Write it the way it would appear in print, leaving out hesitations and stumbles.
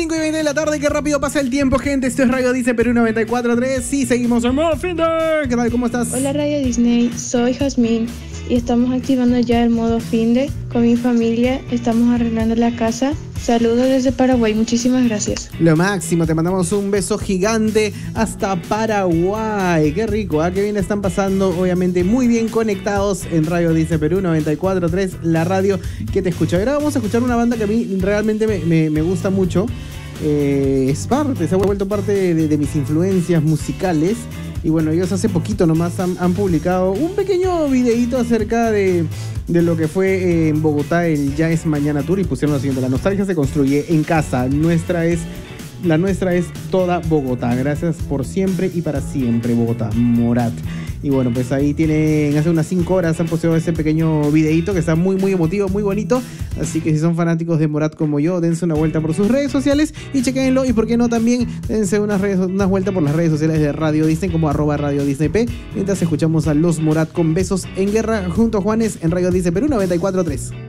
5:20 de la tarde, qué rápido pasa el tiempo, gente. Esto es Radio Disney Perú 94.3. Sí, seguimos en modo Finder. ¿Qué tal? ¿Cómo estás? Hola Radio Disney, soy Jazmín y estamos activando ya el modo Finde. Con mi familia estamos arreglando la casa. Saludos desde Paraguay, muchísimas gracias. Lo máximo, te mandamos un beso gigante hasta Paraguay. Qué rico, ¿eh? Qué bien están pasando, obviamente muy bien conectados en Radio Disney Perú 94.3, la radio que te escucha. Ahora vamos a escuchar una banda que a mí realmente me gusta mucho. Se ha vuelto parte de mis influencias musicales. Y bueno, ellos hace poquito nomás han publicado un pequeño videíto acerca de lo que fue en Bogotá el Ya es Mañana Tour, y pusieron lo siguiente: la nostalgia se construye en casa, la nuestra es toda Bogotá. Gracias por siempre y para siempre, Bogotá, Morat. Y bueno, pues ahí tienen, hace unas 5 horas han posteado ese pequeño videíto que está muy muy emotivo, muy bonito. Así que si son fanáticos de Morat como yo, dense una vuelta por sus redes sociales y chequenlo. Y por qué no también, dense una vuelta por las redes sociales de Radio Disney como @Radio Disney P. Mientras escuchamos a los Morat con Besos en Guerra junto a Juanes en Radio Disney Perú 94.3.